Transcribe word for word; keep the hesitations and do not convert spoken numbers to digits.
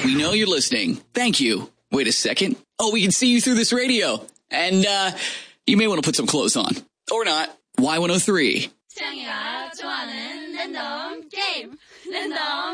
We know you're listening. Thank you. Wait a second. Oh, we can see you through this radio. And, uh, you may want to put some clothes on. Or not. Y one oh three. 태양이가 좋아하는 랜덤 게임. 랜덤